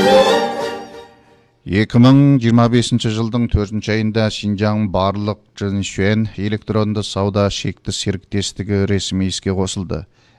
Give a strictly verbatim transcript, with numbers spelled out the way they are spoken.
эки миң жыйырма бешинчи жылдың төртүнчү айында Шинжаң барлык Жыншуэн электронду сауда шекти сериктестиги ресми иске косулду.